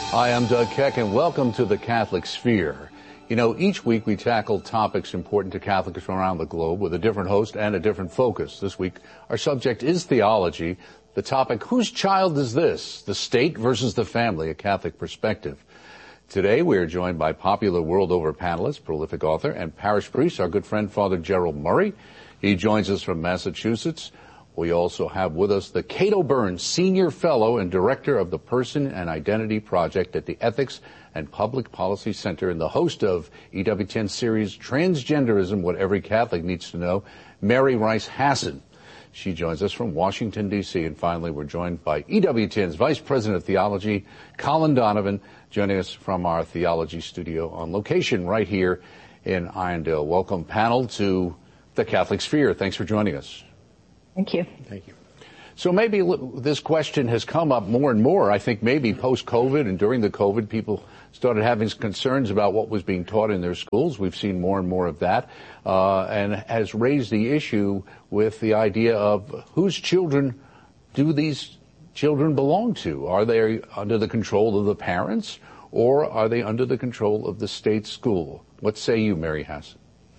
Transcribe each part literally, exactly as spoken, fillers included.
Hi, I'm Doug Keck, and welcome to the Catholic Sphere. You know, each week we tackle topics important to Catholics from around the globe with a different host and a different focus. This week, our subject is theology. The topic, whose child is this? The state versus the family, a Catholic perspective. Today, we are joined by popular world over panelist, prolific author, and parish priest, our good friend, Father Gerald Murray. He joins us from Massachusetts. We also have with us the Cato Burns Senior Fellow and Director of the Person and Identity Project at the Ethics and Public Policy Center and the host of E W T N series Transgenderism, What Every Catholic Needs to Know, Mary Rice Hasson. She joins us from Washington, D C And finally, we're joined by E W T N's Vice President of Theology, Colin Donovan, joining us from our theology studio on location right here in Irondale. Welcome, panel, to the Catholic Sphere. Thanks for joining us. Thank you. Thank you. So maybe this question has come up more and more. I think maybe post-COVID and during the COVID, people started having concerns about what was being taught in their schools. We've seen more and more of that, uh, and has raised the issue with the idea of whose children do these children belong to? Are they under the control of the parents, or are they under the control of the state school? What say you, Mary Hasson?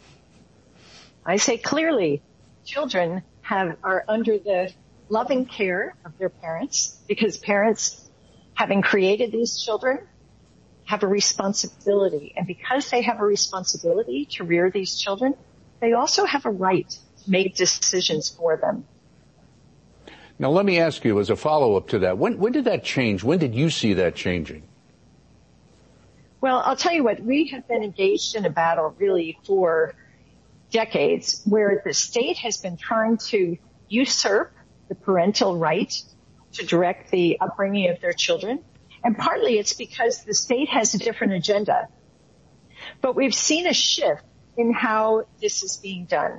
I say clearly, children have are under the loving care of their parents, because parents, having created these children, have a responsibility. And because they have a responsibility to rear these children, they also have a right to make decisions for them. Now, let me ask you as a follow-up to that, when, when did that change? When did you see that changing? Well, I'll tell you what, we have been engaged in a battle really for decades where the state has been trying to usurp the parental right to direct the upbringing of their children. And partly it's because the state has a different agenda. But we've seen a shift in how this is being done.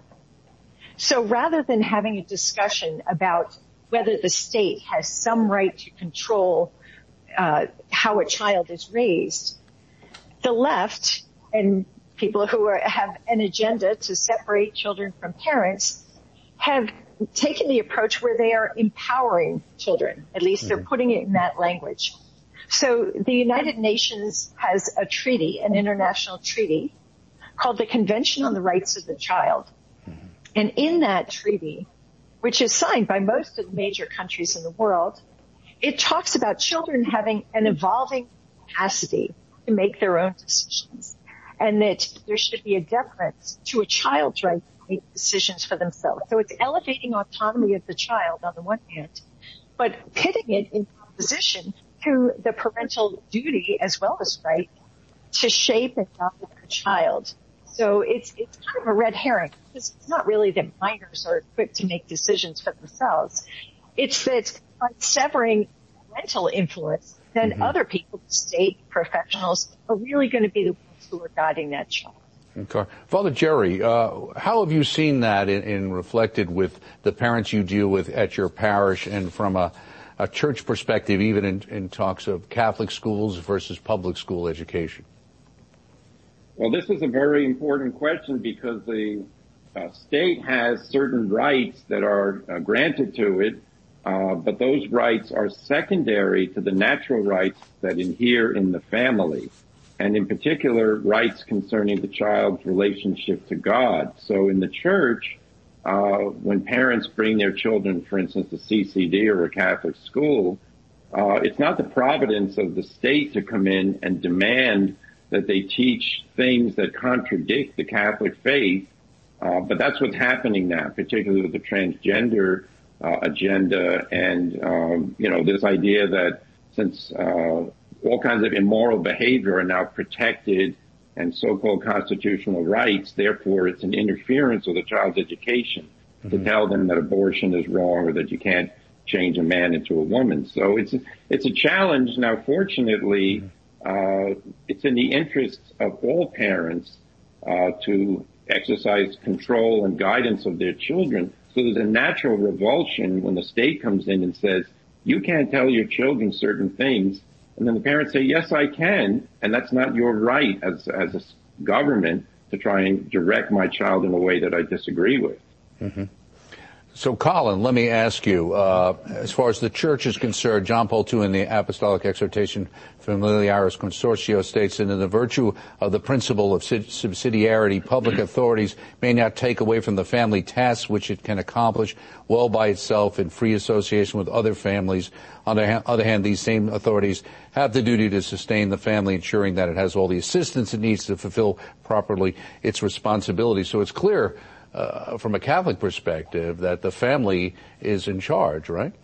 So rather than having a discussion about whether the state has some right to control uh, how a child is raised, the left and people who are, have an agenda to separate children from parents have taken the approach where they are empowering children. At least they're putting it in that language. So the United Nations has a treaty, an international treaty, called the Convention on the Rights of the Child. And in that treaty, which is signed by most of the major countries in the world, it talks about children having an evolving capacity to make their own decisions, and that there should be a deference to a child's right to make decisions for themselves. So it's elevating autonomy of the child on the one hand, but pitting it in opposition to the parental duty as well as right to shape and guide the child. So it's it's kind of a red herring, because it's not really that minors are equipped to make decisions for themselves. It's that by severing parental influence, then mm-hmm. other people, state professionals, are really going to be the ones who are guiding that child. Okay. Father Jerry, uh, how have you seen that in, in reflected with the parents you deal with at your parish, and from a, a church perspective, even in, in talks of Catholic schools versus public school education? Well, this is a very important question, because the uh, state has certain rights that are uh, granted to it, uh, but those rights are secondary to the natural rights that inhere in the family, and in particular, rights concerning the child's relationship to God. So in the church, uh, when parents bring their children, for instance, to C C D or a Catholic school, uh, it's not the providence of the state to come in and demand that they teach things that contradict the Catholic faith. Uh, but that's what's happening now, particularly with the transgender uh, agenda, and, um, you know, this idea that since uh, all kinds of immoral behavior are now protected and so-called constitutional rights, therefore it's an interference with a child's education mm-hmm. to tell them that abortion is wrong or that you can't change a man into a woman. So it's, it's a challenge. Now, fortunately, mm-hmm. Uh, it's in the interests of all parents uh, to exercise control and guidance of their children. So there's a natural revulsion when the state comes in and says, you can't tell your children certain things. And then the parents say, yes, I can. And that's not your right as, as a government to try and direct my child in a way that I disagree with. Mm-hmm. So, Colin, let me ask you, uh, as far as the church is concerned, John Paul the Second in the Apostolic Exhortation Familiaris Consortio states that in the virtue of the principle of subsidiarity, public authorities may not take away from the family tasks which it can accomplish well by itself in free association with other families. On the other hand, these same authorities have the duty to sustain the family, ensuring that it has all the assistance it needs to fulfill properly its responsibilities. So it's clear Uh, from a Catholic perspective, that the family is in charge, right?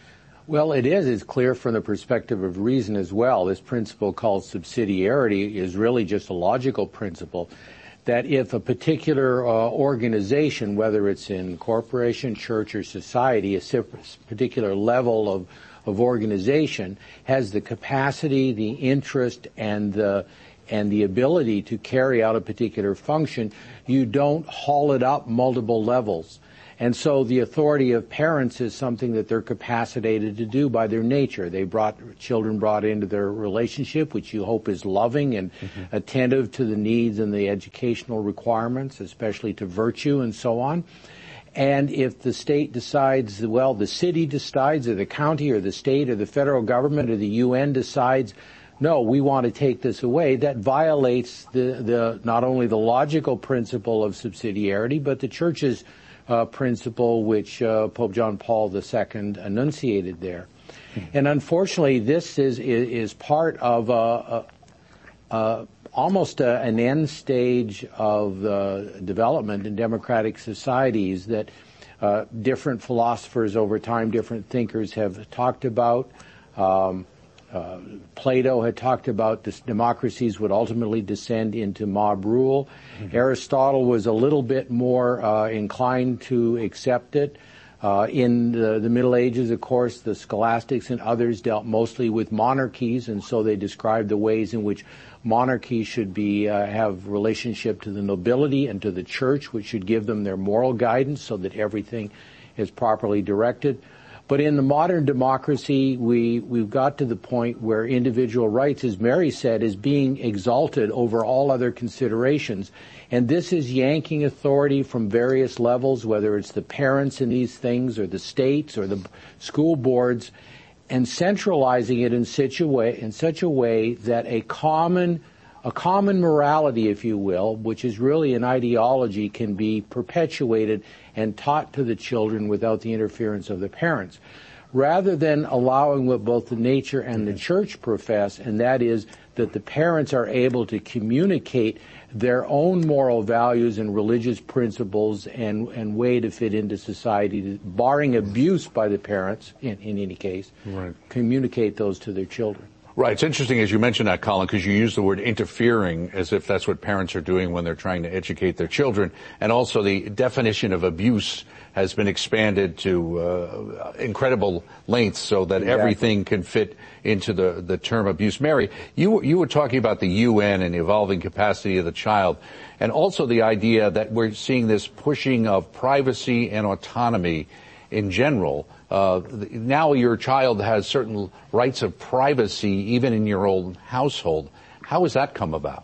Well, it is. It's clear from the perspective of reason as well. This principle called subsidiarity is really just a logical principle that if a particular uh, organization, whether it's in corporation, church, or society, a particular level of, of organization has the capacity, the interest, and the and the ability to carry out a particular function, you don't haul it up multiple levels. And so the authority of parents is something that they're capacitated to do by their nature. They brought children brought into their relationship, which you hope is loving and mm-hmm. attentive to the needs and the educational requirements, especially to virtue and so on. And if the state decides, well, the city decides, or the county or the state or the federal government or the U N decides, no, we want to take this away, that violates the, the not only the logical principle of subsidiarity, but the Church's uh, principle, which uh, Pope John Paul the Second enunciated there. Mm-hmm. And unfortunately, this is is, is part of uh, uh, uh, almost a, an end stage of uh, development in democratic societies that uh, different philosophers over time, different thinkers have talked about. Um, Uh, Plato had talked about this, democracies would ultimately descend into mob rule. Mm-hmm. Aristotle was a little bit more uh, inclined to accept it. Uh, in the, the Middle Ages, of course, the scholastics and others dealt mostly with monarchies, and so they described the ways in which monarchies should be uh, have relationship to the nobility and to the church, which should give them their moral guidance so that everything is properly directed. But in the modern democracy, we, we've got to the point where individual rights, as Mary said, is being exalted over all other considerations. And this is yanking authority from various levels, whether it's the parents in these things or the states or the school boards, and centralizing it in such a way, in such a way that a common A common morality, if you will, which is really an ideology, can be perpetuated and taught to the children without the interference of the parents, rather than allowing what both the nature and the church profess, and that is that the parents are able to communicate their own moral values and religious principles and, and way to fit into society, barring abuse by the parents, in, in any case, right. Communicate those to their children. Right. It's interesting as you mentioned that, Colin, because you use the word interfering as if that's what parents are doing when they're trying to educate their children. And also the definition of abuse has been expanded to uh, incredible lengths so that exactly. everything can fit into the, the term abuse. Mary, you, you were talking about the U N and the evolving capacity of the child, and also the idea that we're seeing this pushing of privacy and autonomy in general. Uh, now your child has certain rights of privacy even in your own household. How has that come about?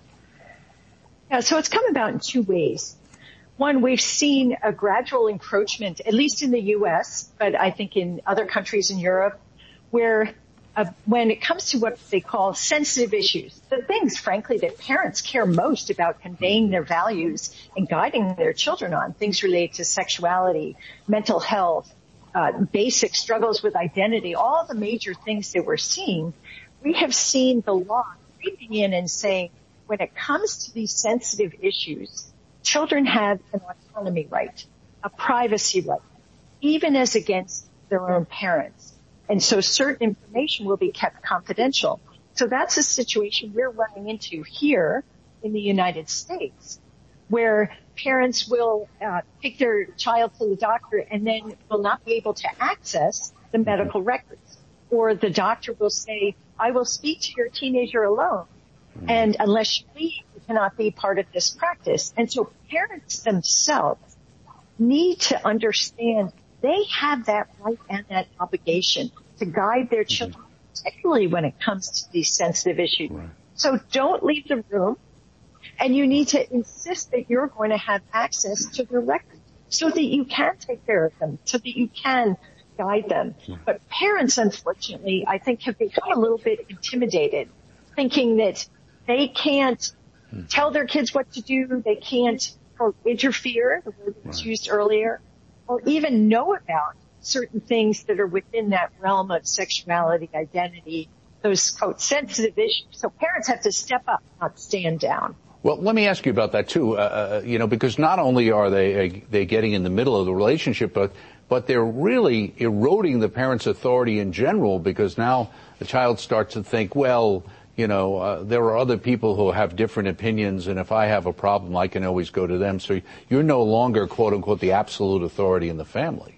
Yeah, so it's come about in two ways. One, we've seen a gradual encroachment, at least in the U S, but I think in other countries in Europe, where uh, when it comes to what they call sensitive issues, the things, frankly, that parents care most about conveying their values and guiding their children on, things related to sexuality, mental health, Uh, basic struggles with identity, all the major things that we're seeing, we have seen the law creeping in and saying, when it comes to these sensitive issues, children have an autonomy right, a privacy right, even as against their own parents. And so certain information will be kept confidential. So that's a situation we're running into here in the United States, where parents will uh, take their child to the doctor and then will not be able to access the medical records. Or the doctor will say, I will speak to your teenager alone. And unless you leave, you cannot be part of this practice. And so parents themselves need to understand they have that right and that obligation to guide their children, particularly when it comes to these sensitive issues. Right. So don't leave the room. And you need to insist that you're going to have access to the records. so that you can take care of them, so that you can guide them. But parents, unfortunately, I think have become a little bit intimidated, thinking that they can't tell their kids what to do, they can't or interfere, the word that was used earlier, or even know about certain things that are within that realm of sexuality, identity, those, quote, sensitive issues. So parents have to step up, not stand down. Well, let me ask you about that, too, uh, you know, because not only are they uh, they getting in the middle of the relationship, but but they're really eroding the parent's authority in general, because now the child starts to think, well, you know, uh, there are other people who have different opinions, and if I have a problem, I can always go to them. So you're no longer, quote unquote, the absolute authority in the family.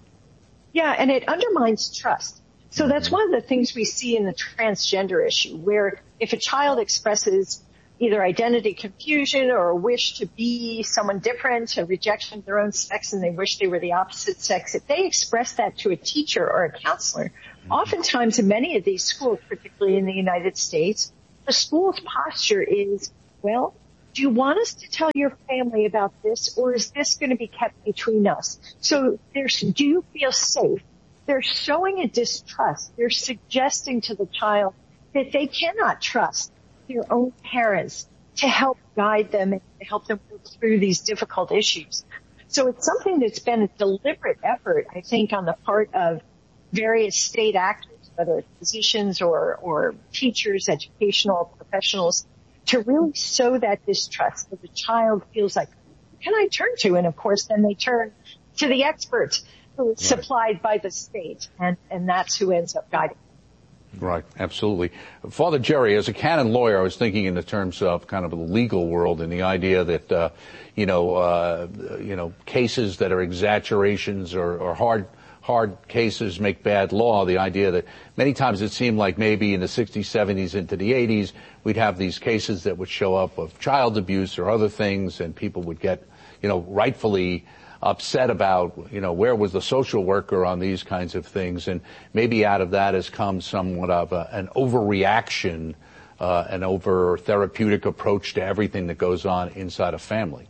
Yeah, and it undermines trust. So that's one of the things we see in the transgender issue, where if a child expresses either identity confusion or a wish to be someone different, a rejection of their own sex, and they wish they were the opposite sex, if they express that to a teacher or a counselor, oftentimes in many of these schools, particularly in the United States, the school's posture is, well, do you want us to tell your family about this, or is this going to be kept between us? So there's, do you feel safe? They're showing a distrust. They're suggesting to the child that they cannot trust their own parents to help guide them and to help them work through these difficult issues. So it's something that's been a deliberate effort, I think, on the part of various state actors, whether it's physicians or, or teachers, educational professionals, to really sow that distrust that the child feels like, who can I turn to? And of course, then they turn to the expert who is right. supplied by the state, and, and that's who ends up guiding. Right, absolutely. Father Jerry, as a canon lawyer, I was thinking in the terms of kind of the legal world and the idea that, uh, you know, uh, you know, cases that are exaggerations or, or hard hard cases make bad law, the idea that many times it seemed like maybe in the sixties, seventies, into the eighties, we'd have these cases that would show up of child abuse or other things, and people would get, you know, rightfully upset about, you know, where was the social worker on these kinds of things. And maybe out of that has come somewhat of a, an overreaction, uh, an over therapeutic approach to everything that goes on inside a family.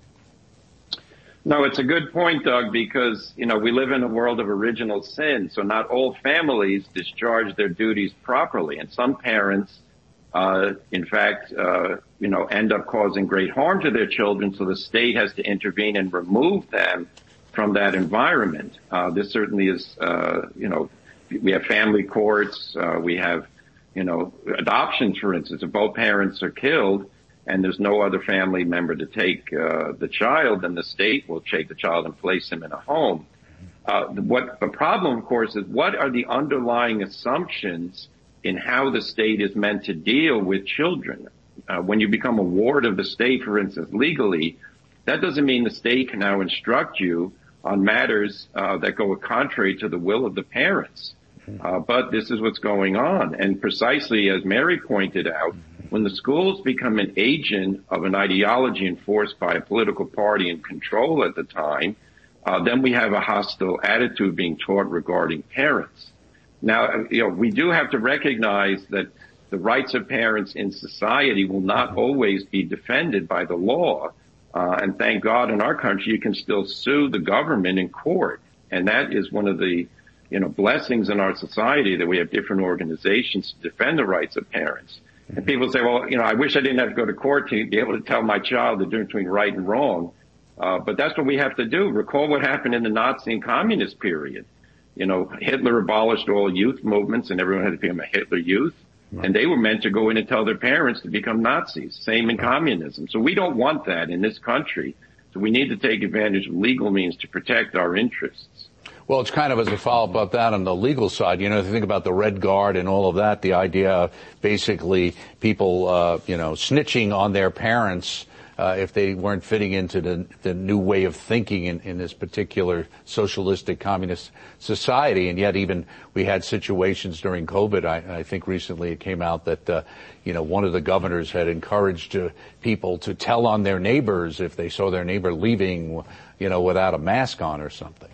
No, it's a good point, Doug, because, you know, we live in a world of original sin, so not all families discharge their duties properly. And some parents, uh, in fact, uh, you know, end up causing great harm to their children, so the state has to intervene and remove them from that environment. Uh, this certainly is, uh, you know, we have family courts, uh, we have, you know, adoptions, for instance. If both parents are killed, and there's no other family member to take uh, the child, then the state will take the child and place him in a home. Uh, what the problem, of course, is what are the underlying assumptions in how the state is meant to deal with children? Uh, when you become a ward of the state, for instance, legally, that doesn't mean the state can now instruct you on matters uh, that go contrary to the will of the parents. Uh, but this is what's going on. And precisely as Mary pointed out, when the schools become an agent of an ideology enforced by a political party in control at the time, uh, then we have a hostile attitude being taught regarding parents. Now, you know, we do have to recognize that the rights of parents in society will not always be defended by the law. Uh, and thank God in our country, you can still sue the government in court. And that is one of the, you know, blessings in our society, that we have different organizations to defend the rights of parents. And people say, well, you know, I wish I didn't have to go to court to be able to tell my child the difference between right and wrong. Uh, but that's what we have to do. Recall what happened in the Nazi and communist period. You know, Hitler abolished all youth movements and everyone had to become a Hitler youth. Right. And they were meant to go in and tell their parents to become Nazis. Same in communism. So we don't want that in this country. So we need to take advantage of legal means to protect our interests. Well, it's kind of as a follow-up about that on the legal side. You know, if you think about the Red Guard and all of that, the idea of basically people, uh, you know, snitching on their parents uh, if they weren't fitting into the, the new way of thinking in, in this particular socialistic communist society. And yet even we had situations during COVID. I, I think recently it came out that, uh, you know, one of the governors had encouraged uh, people to tell on their neighbors if they saw their neighbor leaving, you know, without a mask on or something.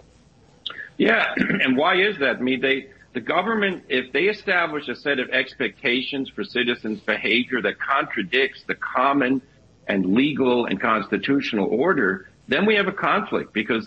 Yeah, and why is that? I mean, they, the government, if they establish a set of expectations for citizens' behavior that contradicts the common and legal and constitutional order, then we have a conflict, because the,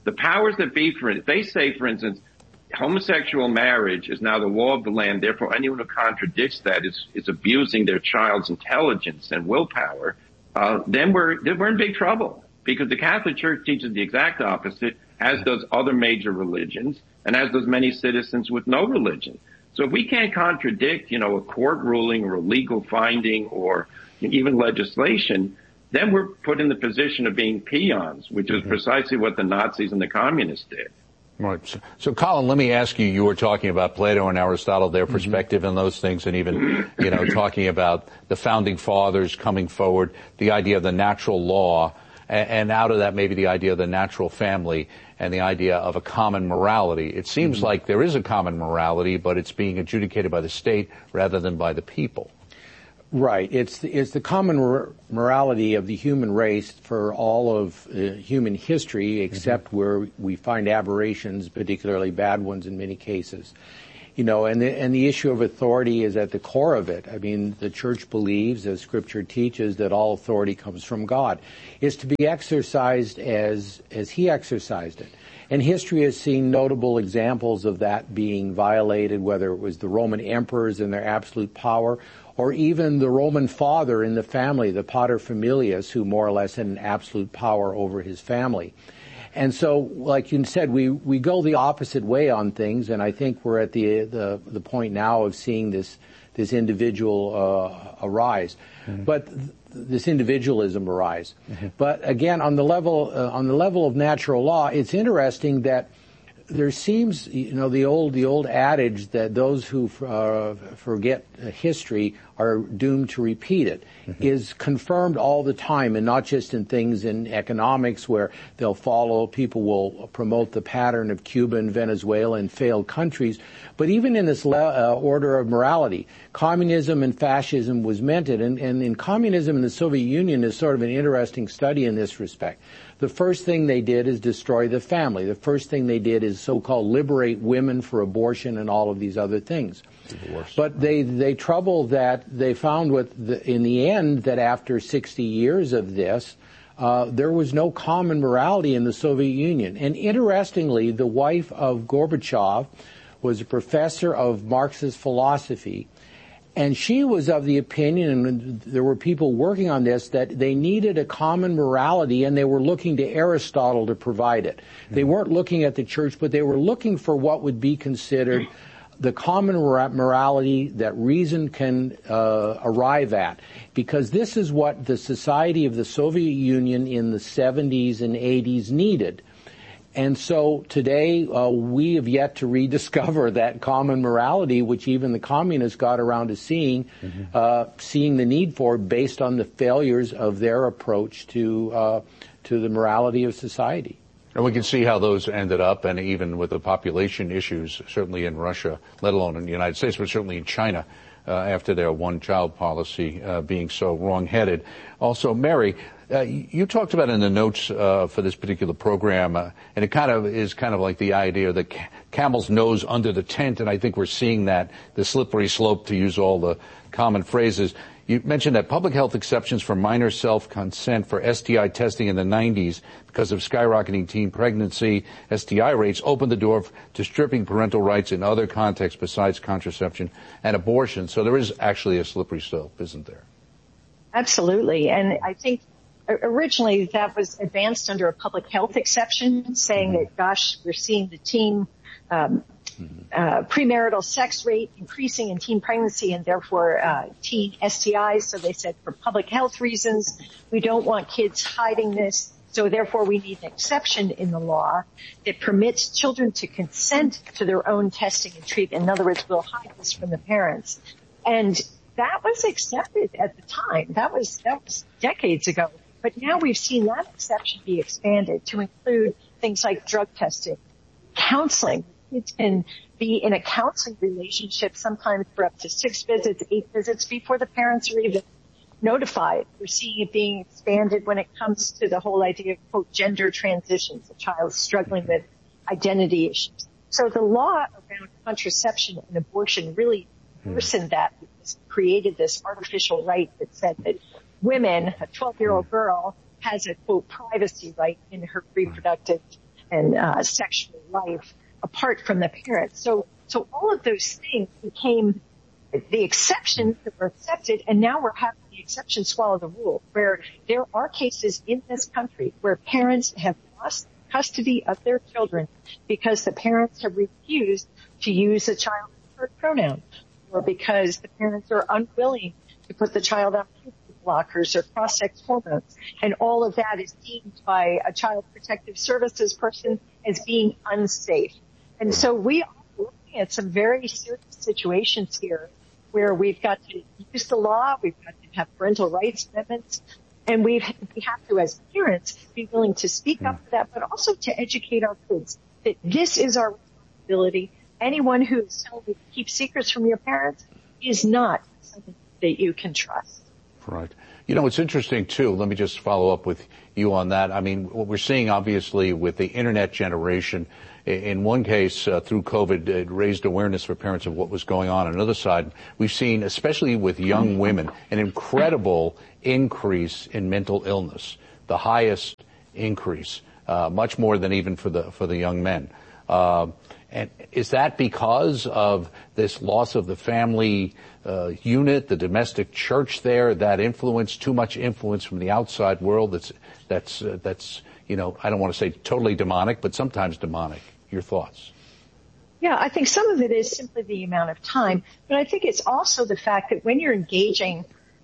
The powers that be, for if they say, for instance, homosexual marriage is now the law of the land, therefore anyone who contradicts that is, is abusing their child's intelligence and willpower, uh, then we're, then we're in big trouble, because the Catholic Church teaches the exact opposite, as does other major religions, and as does many citizens with no religion. So if we can't contradict, you know, a court ruling or a legal finding or even legislation, then we're put in the position of being peons, which is precisely what the Nazis and the communists did. Right. So, so, Colin, let me ask you, you were talking about Plato and Aristotle, their perspective mm-hmm. on those things, and even, you know, talking about the founding fathers coming forward, the idea of the natural law, and, and out of that maybe the idea of the natural family and the idea of a common morality. It seems mm-hmm. like there is a common morality, but it's being adjudicated by the state rather than by the people. Right. It's the, it's the common morality of the human race for all of uh, human history, except mm-hmm. where we find aberrations, particularly bad ones in many cases. You know, and the, and the issue of authority is at the core of it. I mean, the Church believes, as Scripture teaches, that all authority comes from God. It's to be exercised as as He exercised it. And history has seen notable examples of that being violated, whether it was the Roman emperors and their absolute power, or even the Roman father in the family, the pater familias, who more or less had an absolute power over his family. And so, like you said, we, we go the opposite way on things, and I think we're at the the, the point now of seeing this this individual uh, arise, mm-hmm. but th- this individualism arise. Mm-hmm. But again, on the level uh, on the level of natural law, it's interesting that there seems, you know, the old the old adage that those who uh, forget history are doomed to repeat it mm-hmm. is confirmed all the time, and not just in things in economics where they'll follow, people will promote the pattern of Cuba and Venezuela and failed countries, but even in this le- uh, order of morality. Communism and fascism was mentioned, and, and in communism and the Soviet Union is sort of an interesting study in this respect. The first thing they did is destroy the family. The first thing they did is so-called liberate women for abortion and all of these other things. But they they troubled that they found with the, in the end that after sixty years of this, uh, there was no common morality in the Soviet Union. And interestingly, the wife of Gorbachev was a professor of Marxist philosophy. And she was of the opinion, and there were people working on this, that they needed a common morality, and they were looking to Aristotle to provide it. They weren't looking at the church, but they were looking for what would be considered the common morality that reason can uh, arrive at. Because this is what the society of the Soviet Union in the seventies and eighties needed. And so today, uh, we have yet to rediscover that common morality, which even the communists got around to seeing, mm-hmm. uh, seeing the need for, based on the failures of their approach to uh, to the morality of society. And we can see how those ended up, and even with the population issues, certainly in Russia, let alone in the United States, but certainly in China, uh, after their one-child policy uh, being so wrong-headed. Also, Mary, Uh, you talked about in the notes uh, for this particular program, uh, and it kind of is kind of like the idea of the ca- camel's nose under the tent, and I think we're seeing that, the slippery slope, to use all the common phrases. You mentioned that public health exceptions for minor self-consent for S T I testing in the nineties because of skyrocketing teen pregnancy, S T I rates opened the door to stripping parental rights in other contexts besides contraception and abortion. So there is actually a slippery slope, isn't there? Absolutely. And I think originally that was advanced under a public health exception, saying mm-hmm. that, gosh, we're seeing the teen um, mm-hmm. uh, premarital sex rate increasing in teen pregnancy and therefore uh, teen S T Is. So they said for public health reasons, we don't want kids hiding this. So therefore we need an exception in the law that permits children to consent to their own testing and treatment. In other words, we'll hide this from the parents. And that was accepted at the time. That was, that was decades ago. But now we've seen that exception be expanded to include things like drug testing, counseling. Kids can be in a counseling relationship sometimes for up to six visits, eight visits before the parents are even notified. We're seeing it being expanded when it comes to the whole idea of, quote, gender transitions, a child struggling with identity issues. So the law around contraception and abortion really worsened that, because it created this artificial right that said that women, a twelve-year-old girl, has a, quote, privacy right in her reproductive and uh, sexual life apart from the parents. So, so all of those things became the exceptions that were accepted, and now we're having the exception swallow the rule, where there are cases in this country where parents have lost custody of their children because the parents have refused to use a child's preferred pronoun, or because the parents are unwilling to put the child on puberty blockers or cross-sex hormones. And all of that is deemed by a child protective services person as being unsafe. And so we are looking at some very serious situations here where we've got to use the law, we've got to have parental rights amendments, and we've, we have to, as parents, be willing to speak up for that, but also to educate our kids that this is our responsibility. Anyone who is telling you to keep secrets from your parents is not something that you can trust. Right. You know, it's interesting, too. Let me just follow up with you on that. I mean, what we're seeing, obviously, with the Internet generation, in one case, uh, through COVID, it raised awareness for parents of what was going on. On another side, we've seen, especially with young women, an incredible increase in mental illness, the highest increase, uh, much more than even for the for the young men. Uh, and is that because of this loss of the family uh, unit, the domestic church there, that influence, too much influence from the outside world that's, that's, uh, that's, you know, I don't want to say totally demonic, but sometimes demonic? Your thoughts? Yeah, I think some of it is simply the amount of time, but I think it's also the fact that when you're engaging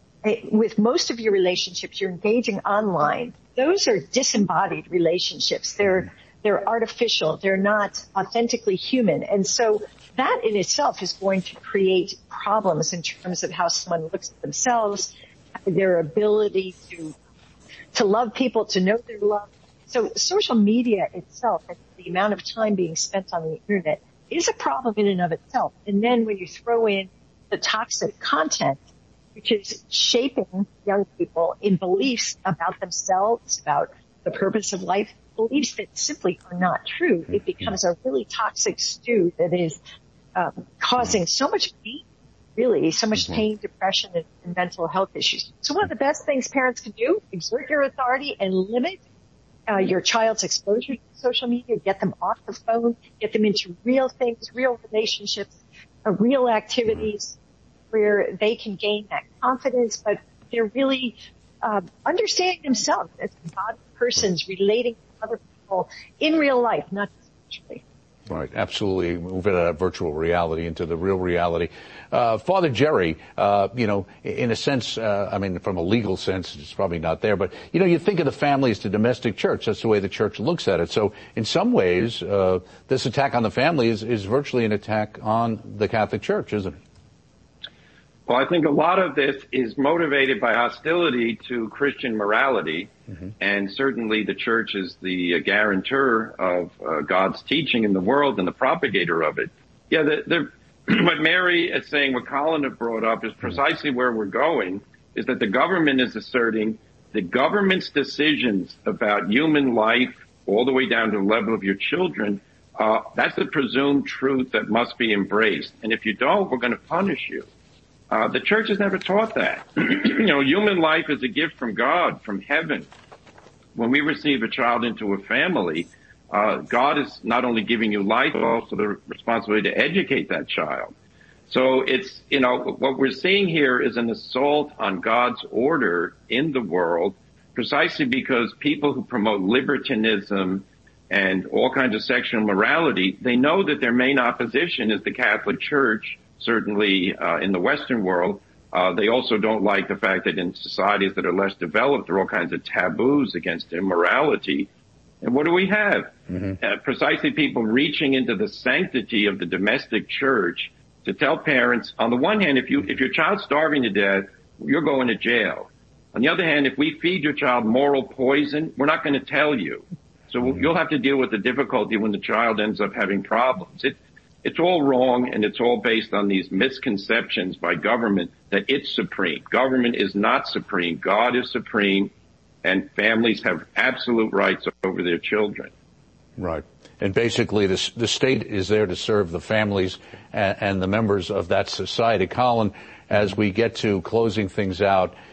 with most of your relationships, you're engaging online. Those are disembodied relationships. They're They're artificial. They're not authentically human. And so that in itself is going to create problems in terms of how someone looks at themselves, their ability to, to love people, to know their love. So social media itself, and the amount of time being spent on the internet, is a problem in and of itself. And then when you throw in the toxic content, which is shaping young people in beliefs about themselves, about the purpose of life, beliefs that simply are not true, it becomes a really toxic stew that is um, causing so much pain, really, so much pain, depression, and, and mental health issues. So one of the best things parents can do, exert your authority and limit uh, your child's exposure to social media, get them off the phone, get them into real things, real relationships, uh, real activities where they can gain that confidence, but they're really uh, understanding themselves as embodied persons relating to other people in real life, not just virtually. Right, absolutely. Moving out of virtual reality into the real reality. Uh, Father Jerry, uh, you know, in a sense, uh, I mean, from a legal sense, it's probably not there, but, you know, you think of the family as the domestic church. That's the way the church looks at it. So in some ways, uh, this attack on the family is, is virtually an attack on the Catholic Church, isn't it? Well, I think a lot of this is motivated by hostility to Christian morality, mm-hmm. and certainly the church is the uh, guarantor of uh, God's teaching in the world and the propagator of it. Yeah, the, the, what Mary is saying, what Colin had brought up, is precisely where we're going, is that the government is asserting the government's decisions about human life all the way down to the level of your children, uh, that's the presumed truth that must be embraced. And if you don't, we're going to punish you. Uh, the church has never taught that. You know, human life is a gift from God, from heaven. When we receive a child into a family, uh, God is not only giving you life, but also the responsibility to educate that child. So it's, you know, what we're seeing here is an assault on God's order in the world, precisely because people who promote libertinism and all kinds of sexual morality, they know that their main opposition is the Catholic Church. Certainly uh, in the Western world, uh, they also don't like the fact that in societies that are less developed, there are all kinds of taboos against immorality. And what do we have? Mm-hmm. Uh, precisely people reaching into the sanctity of the domestic church to tell parents, on the one hand, if you if your child's starving to death, you're going to jail. On the other hand, if we feed your child moral poison, we're not going to tell you. So mm-hmm. you'll have to deal with the difficulty when the child ends up having problems. It, It's all wrong, and it's all based on these misconceptions by government that it's supreme. Government is not supreme. God is supreme, and families have absolute rights over their children. Right. And basically, the, the state is there to serve the families and, and the members of that society. Colin, as we get to closing things out,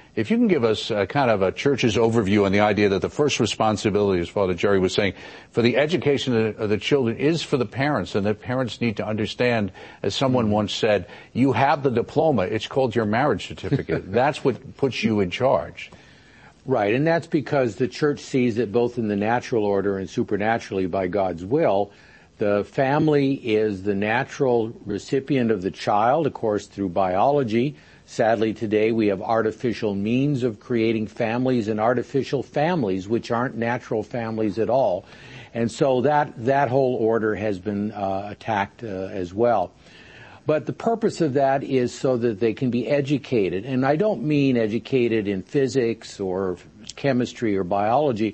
if you can give us a kind of a church's overview on the idea that the first responsibility, as Father Jerry was saying, for the education of the, of the children is for the parents, and that parents need to understand, as someone once said, you have the diploma, it's called your marriage certificate. That's what puts you in charge. Right, and that's because the church sees it both in the natural order and supernaturally by God's will. The family is the natural recipient of the child, of course, through biology. Sadly, today we have artificial means of creating families and artificial families, which aren't natural families at all. And so that, that whole order has been uh, attacked uh, as well. But the purpose of that is so that they can be educated. And I don't mean educated in physics or chemistry or biology,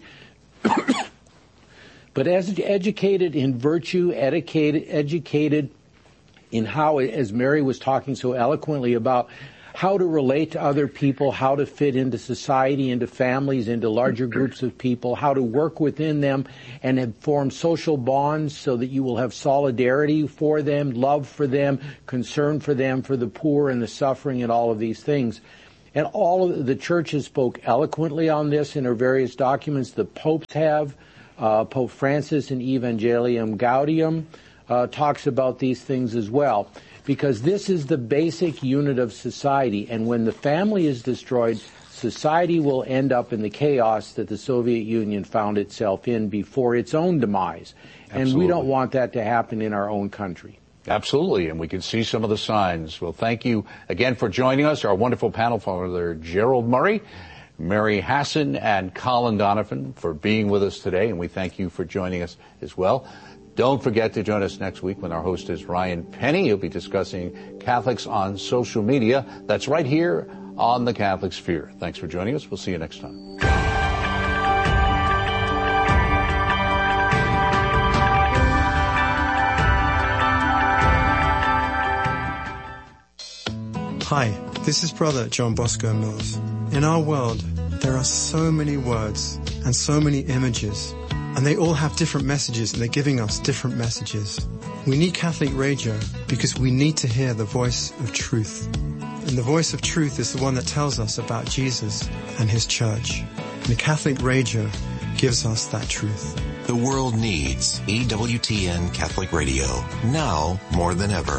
but as educated in virtue, educated, educated in how, as Mary was talking so eloquently about, how to relate to other people, how to fit into society, into families, into larger groups of people, how to work within them and have formed social bonds so that you will have solidarity for them, love for them, concern for them, for the poor and the suffering and all of these things. And all of the churches spoke eloquently on this in their various documents. The popes have. Uh, Pope Francis in Evangelium Gaudium uh, talks about these things as well. Because this is the basic unit of society, and when the family is destroyed, society will end up in the chaos that the Soviet Union found itself in before its own demise. Absolutely. And we don't want that to happen in our own country. Absolutely, and we can see some of the signs. Well, thank you again for joining us, our wonderful panel, Father Gerald Murray, Mary Hasson, and Colin Donovan, for being with us today, and we thank you for joining us as well. Don't forget to join us next week when our host is Ryan Penny. He'll be discussing Catholics on social media. That's right here on the Catholic Sphere. Thanks for joining us. We'll see you next time. Hi, this is Brother John Bosco Mills. In our world, there are so many words and so many images, and they all have different messages, and they're giving us different messages. We need Catholic radio because we need to hear the voice of truth. And the voice of truth is the one that tells us about Jesus and his church. And the Catholic radio gives us that truth. The world needs E W T N Catholic Radio, now more than ever.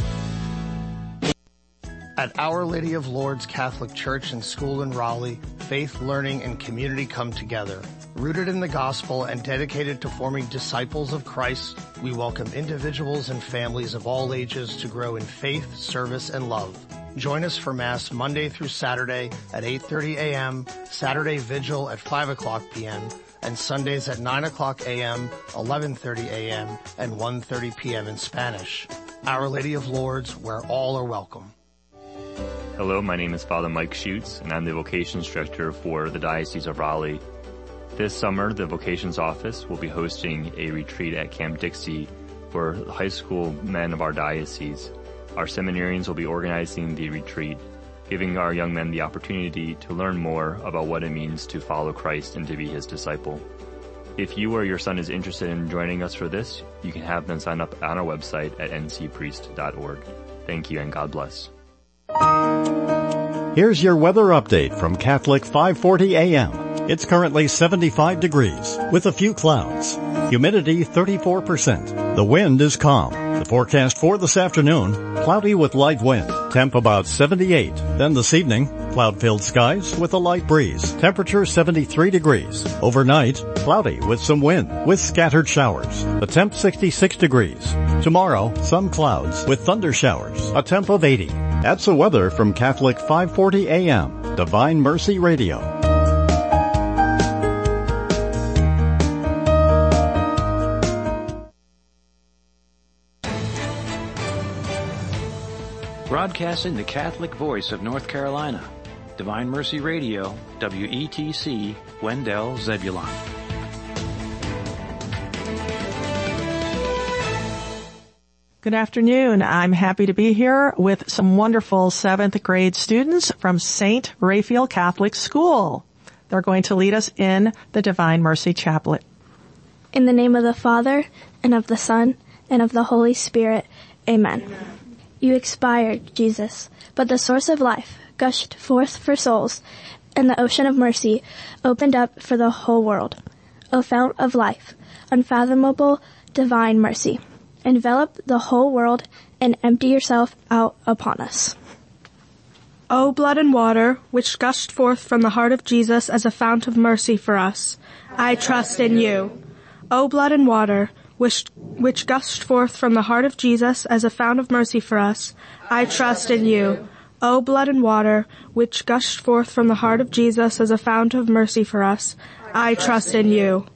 At Our Lady of Lourdes Catholic Church and School in Raleigh, faith, learning, and community come together. Rooted in the gospel and dedicated to forming disciples of Christ, we welcome individuals and families of all ages to grow in faith, service, and love. Join us for Mass Monday through Saturday at eight thirty a.m., Saturday Vigil at five o'clock p.m., and Sundays at nine o'clock a.m., eleven thirty a.m., and one thirty p.m. in Spanish. Our Lady of Lourdes, where all are welcome. Hello, my name is Father Mike Schutz, and I'm the Vocations Director for the Diocese of Raleigh. This summer, the Vocations Office will be hosting a retreat at Camp Dixie for high school men of our diocese. Our seminarians will be organizing the retreat, giving our young men the opportunity to learn more about what it means to follow Christ and to be his disciple. If you or your son is interested in joining us for this, you can have them sign up on our website at n c priest dot org. Thank you and God bless. Here's your weather update from Catholic five forty A M. It's currently seventy-five degrees with a few clouds. Humidity thirty-four percent. The wind is calm. The forecast for this afternoon, cloudy with light wind. Temp about seventy-eight. Then this evening, cloud-filled skies with a light breeze. Temperature seventy-three degrees. Overnight, cloudy with some wind with scattered showers. The temp sixty-six degrees. Tomorrow, some clouds with thunder showers. A temp of eighty. That's the weather from Catholic five forty A M, Divine Mercy Radio. Broadcasting the Catholic voice of North Carolina, Divine Mercy Radio, W E T C, Wendell, Zebulon. Good afternoon. I'm happy to be here with some wonderful seventh grade students from Saint Raphael Catholic School. They're going to lead us in the Divine Mercy Chaplet. In the name of the Father, and of the Son, and of the Holy Spirit. Amen. Amen. You expired, Jesus, but the source of life gushed forth for souls, and the ocean of mercy opened up for the whole world. O fount of life, unfathomable divine mercy, envelop the whole world and empty yourself out upon us. O blood and water, which gushed forth from the heart of Jesus as a fount of mercy for us, I trust in you. O blood and water, which, which gushed forth from the heart of Jesus as a fount of mercy for us, I trust in you. O blood and water, which gushed forth from the heart of Jesus as a fount of mercy for us, I trust in you.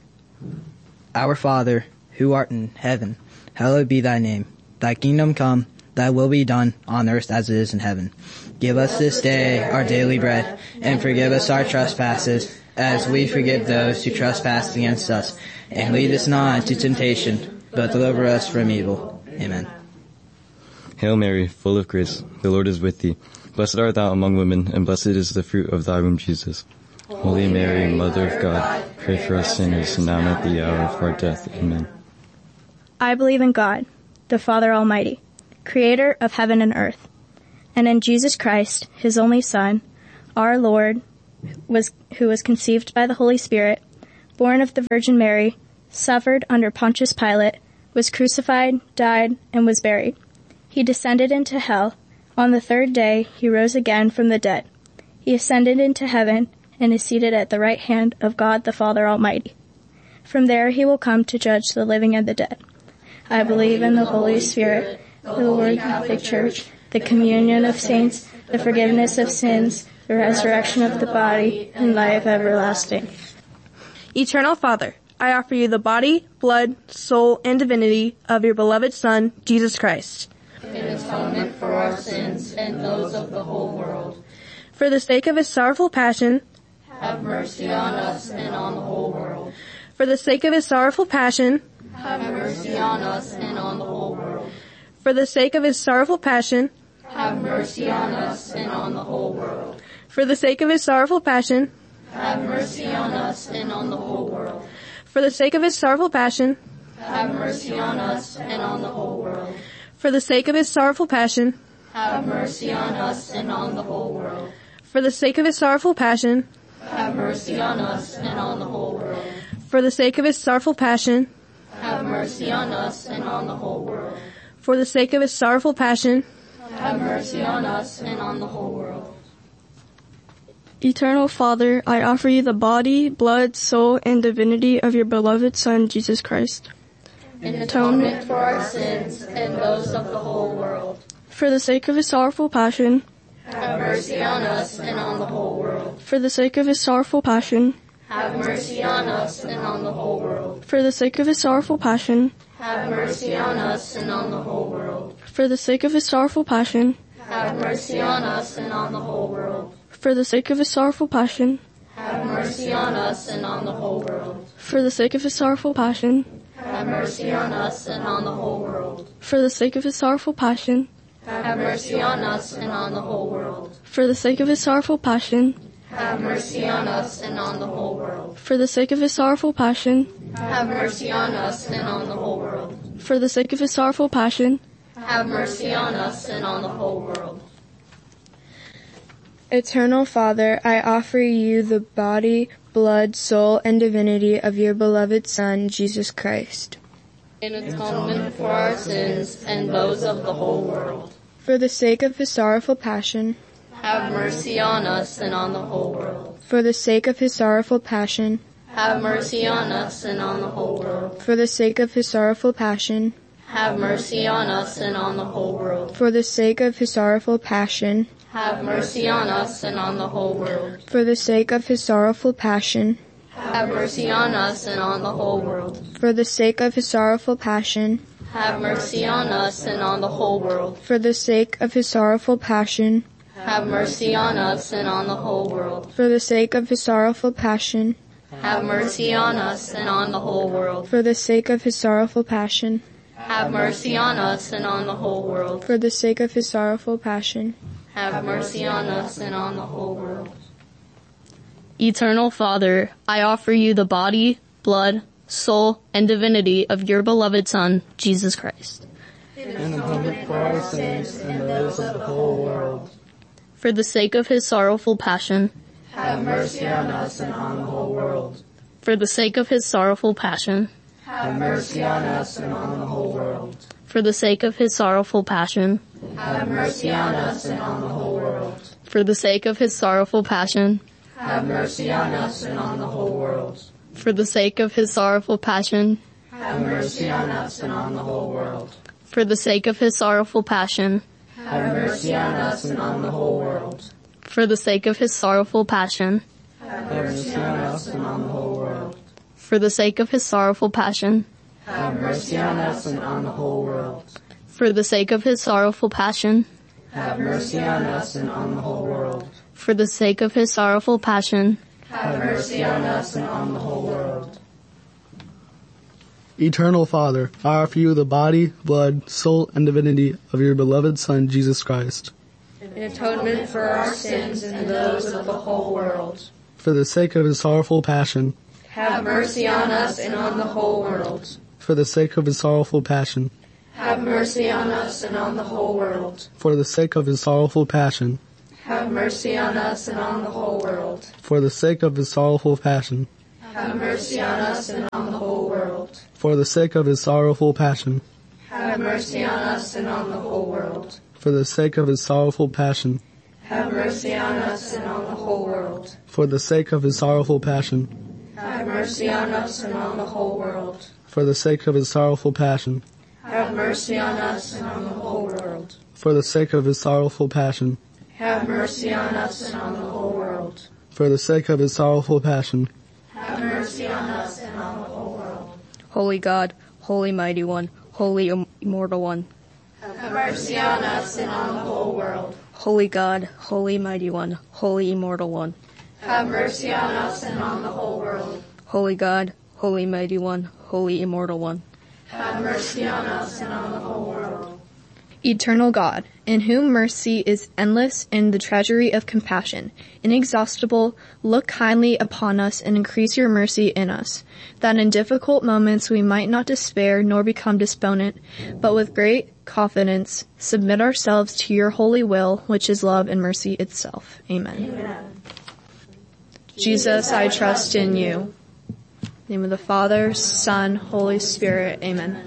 Our Father, who art in heaven, hallowed be thy name. Thy kingdom come, thy will be done, on earth as it is in heaven. Give us this day our daily bread, and forgive us our trespasses, as we forgive those who trespass against us. And lead us not into temptation, but deliver us from evil. Amen. Hail Mary, full of grace, the Lord is with thee. Blessed art thou among women, and blessed is the fruit of thy womb, Jesus. Holy Mary, Mother of God, pray for us sinners, now and at the hour of our death. Amen. I believe in God, the Father Almighty, creator of heaven and earth, and in Jesus Christ, his only Son, our Lord, was who was conceived by the Holy Spirit, born of the Virgin Mary, suffered under Pontius Pilate, was crucified, died, and was buried. He descended into hell. On the third day, he rose again from the dead. He ascended into heaven and is seated at the right hand of God the Father Almighty. From there he will come to judge the living and the dead. I believe in the Holy Spirit, the Holy Catholic Church, the communion of saints, the forgiveness of sins, the resurrection of the body, and life everlasting. Eternal Father, I offer you the body, blood, soul, and divinity of your beloved Son, Jesus Christ, in atonement for our sins and those of the whole world. For the sake of his sorrowful passion, have mercy on us and on the whole world. For the sake of his sorrowful passion, have mercy on us and on the whole world. For the sake of his sorrowful passion, have mercy on us and on the whole world. For the sake of his sorrowful passion, have mercy on us and on the whole world. For the sake of his sorrowful passion, have mercy on us and on the whole world. For the sake of his sorrowful passion, have mercy on us and on the whole world. For the sake of his sorrowful passion, have mercy on us and on the whole world. For the sake of his sorrowful passion, have mercy on us and on the whole world. For the sake of his sorrowful passion, have mercy on us and on the whole world. Eternal Father, I offer you the body, blood, soul, and divinity of your beloved Son, Jesus Christ, in atonement for our sins and those of the whole world. For the sake of his sorrowful passion, have mercy on us and on the whole world. For the sake of his sorrowful passion, have mercy on us and on the whole world. For the sake of his sorrowful passion, have mercy on us and on the whole world. For the sake of his sorrowful passion, have mercy on us and on the whole world. For the sake of his sorrowful passion, have mercy on us and on the whole world. For the sake of his sorrowful passion, have mercy on us and on the whole world. For the sake of his sorrowful passion, have mercy on us and on the whole world. For the sake of his sorrowful passion, have mercy on us and on the whole world. For the sake of his sorrowful passion, have mercy on us and on the whole world. For the sake of his sorrowful passion, have mercy on us and on the whole world. Eternal Father, I offer you the body, blood, soul, and divinity of your beloved Son, Jesus Christ, in atonement for our sins and those of the whole world. For the sake of his sorrowful passion, have mercy on us and on the whole world. For the sake of his sorrowful passion, have mercy on us and on the whole world. For the sake of his sorrowful passion, have mercy on us and on the whole world. For the sake of his sorrowful passion, have mercy on us and on the whole world. For the sake of his sorrowful passion, have mercy on us and on the whole world. For the sake of his sorrowful passion, have mercy on us and on the whole world. For the sake of his sorrowful passion, have mercy on us and on the whole world. For the sake of his sorrowful passion, have mercy on us and on the whole world. For the sake of his sorrowful passion, have mercy on us and on the whole world. For the sake of his sorrowful passion, have mercy on us and on the whole world. Eternal Father, I offer you the body, blood, soul, and divinity of your beloved Son, Jesus Christ, in atonement for our sins and those of the whole world. For the sake of his sorrowful passion. Have mercy on us and on the whole world. For the sake of his sorrowful passion. Have mercy on us and on the whole world. For the sake of his sorrowful passion. Have mercy on us and on the whole world. For the sake of his sorrowful passion. Have mercy on us and on the whole world. For the sake of his sorrowful passion. Have mercy on us and on the whole world. For the sake of his sorrowful passion. Have mercy on us and on the whole world. For the sake of his sorrowful passion. Have mercy on us and on the whole world. For the sake of his sorrowful passion. Have mercy on us and on the whole world. For the sake of his sorrowful passion. Have mercy on us and on the whole world. For the sake of his sorrowful passion. Have mercy on us and on the whole world. Eternal Father, I offer you the body, blood, soul, and divinity of your beloved Son, Jesus Christ. In atonement for our sins and those of the whole world. For the sake of his sorrowful passion. Have mercy on us and on the whole world. For the sake of his sorrowful passion. Have mercy on us and on the whole world. For the sake of his sorrowful passion. Have mercy on us and on the whole world. For the sake of his sorrowful passion. Have mercy on us and on the whole world. For the sake of his sorrowful passion. Have mercy on us and on the whole world. For the sake of his sorrowful passion. Have mercy on us and on the whole world. For the sake of his sorrowful passion. Have mercy on us and on the whole world. For the sake of his sorrowful passion. Have mercy on us and on the whole world. For the sake of his sorrowful passion. Have mercy on us and on the whole world. For the sake of his sorrowful passion. Have mercy on us and on the whole world. Holy God, Holy Mighty One, Holy Immortal One. Have mercy on us and on the whole world. Holy God, Holy Mighty One, Holy Immortal One. Have mercy on us and on the whole world. Holy God, Holy Mighty One, Holy Immortal One. Have mercy on us and on the whole world. Eternal God, in whom mercy is endless and the treasury of compassion inexhaustible, look kindly upon us and increase your mercy in us, that in difficult moments we might not despair nor become despondent, but with great confidence submit ourselves to your holy will, which is love and mercy itself. Amen. Amen. Jesus, I trust in you. In the name of the Father, Son, Holy Spirit. Amen.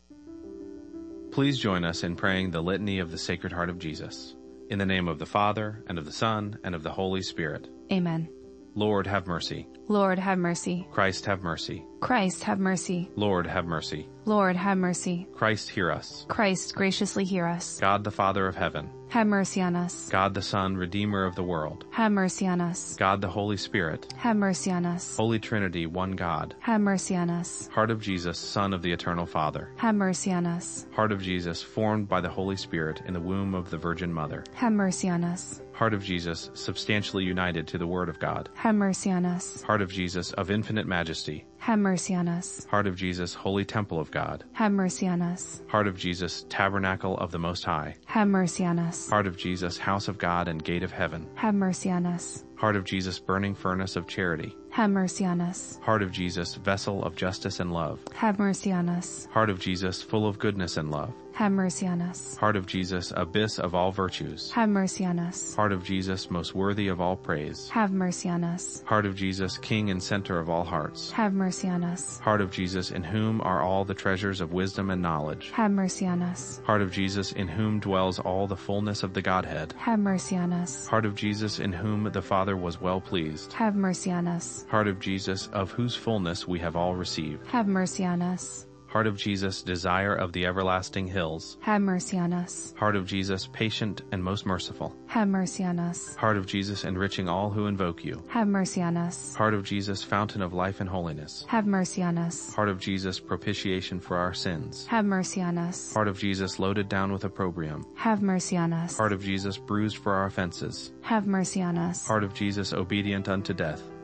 Please join us in praying the Litany of the Sacred Heart of Jesus. In the name of the Father, and of the Son, and of the Holy Spirit. Amen. Lord, have mercy. Lord, have mercy. Christ, have mercy. Christ, have mercy. Lord, have mercy. Lord, have mercy. Christ, hear us. Christ, graciously hear us. God the Father of heaven. Have mercy on us. God the Son, Redeemer of the world. Have mercy on us. God the Holy Spirit. Have mercy on us. Holy Trinity, one God. Have mercy on us. Heart of Jesus, Son of the Eternal Father. Have mercy on us. Heart of Jesus, formed by the Holy Spirit in the womb of the Virgin Mother. Have mercy on us. Heart of Jesus, substantially united to the Word of God. Have mercy on us. Heart of Jesus, of infinite majesty. Have mercy on us. Heart of Jesus, holy temple of God. Have mercy on us. Heart of Jesus, tabernacle of the Most High. Have mercy on us. Heart of Jesus, house of God and gate of heaven. Have mercy on us. Heart of Jesus, burning furnace of charity. Have mercy on us. Heart of Jesus, vessel of justice and love. Have mercy on us. Heart of Jesus, full of goodness and love. Have mercy on us. Heart of Jesus, abyss of all virtues. Have mercy on us. Heart of Jesus, most worthy of all praise. Have mercy on us. Heart of Jesus, King and center of all hearts. Have mercy on us. Heart of Jesus, in whom are all the treasures of wisdom and knowledge. Have mercy on us. Heart of Jesus, in whom dwells all the fullness of the Godhead. Have mercy on us. Heart of Jesus, in whom the Father was well pleased. Have mercy on us. Heart of Jesus, of whose fullness we have all received. Have mercy on us. Heart of Jesus, desire of the everlasting hills. Have mercy on us. Heart of Jesus, patient and most merciful. Have mercy on us. Heart of Jesus, enriching all who invoke you. Have mercy on us. Heart of Jesus, fountain of life and holiness. Have mercy on us. Heart of Jesus, propitiation for our sins. Have mercy on us. Heart of Jesus, loaded down with opprobrium. Have mercy on us. Heart of Jesus, bruised for our offenses. Have mercy on us. Heart of Jesus, obedient unto death.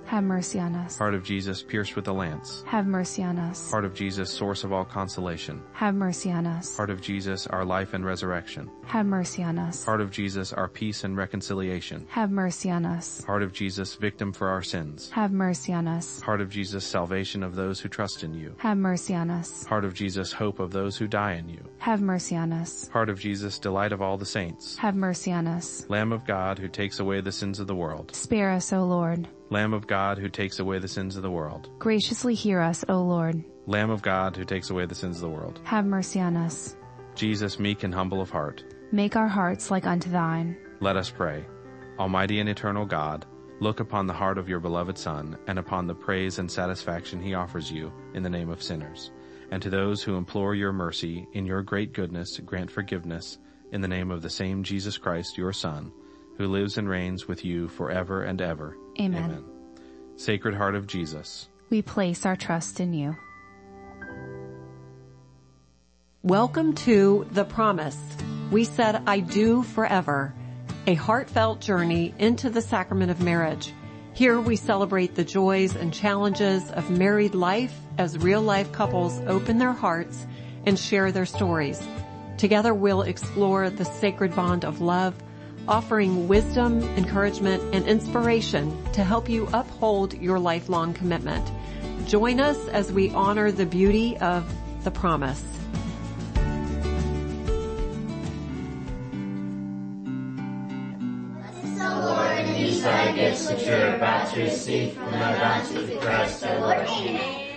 Have mercy on us. Heart of Jesus, pierced with a lance. Have mercy on us. Heart of Jesus, source of all consolation. Have mercy on us. Heart of Jesus, our life and resurrection. Have mercy on us. Heart of Jesus, our peace and reconciliation. Have mercy on us. Heart of Jesus, victim for our sins. Have mercy on us. Heart of Jesus, salvation of those who trust in you. Have mercy on us. Heart of Jesus, hope of those who die in you. Have mercy on us. Heart of Jesus, delight of all the saints. Have mercy on us. Lamb of God, who takes away the sins of the world. Spare us, O Lord. Lamb of God, who takes away the sins of the world. Graciously hear us, O Lord. Lamb of God, who takes away the sins of the world. Have mercy on us. Jesus, meek and humble of heart. Make our hearts like unto thine. Let us pray. Almighty and eternal God, look upon the heart of your beloved Son, and upon the praise and satisfaction he offers you in the name of sinners. And to those who implore your mercy, in your great goodness, grant forgiveness, in the name of the same Jesus Christ, your Son, who lives and reigns with you forever and ever. Amen. Amen. Sacred Heart of Jesus, we place our trust in you. Welcome to The Promise. We said I do forever, a heartfelt journey into the sacrament of marriage. Here we celebrate the joys and challenges of married life as real-life couples open their hearts and share their stories. Together we'll explore the sacred bond of love, offering wisdom, encouragement, and inspiration to help you uphold your lifelong commitment. Join us as we honor the beauty of the promise. Lord, and use thy gifts which we are about to receive from thy bounty through Christ our Lord. Amen.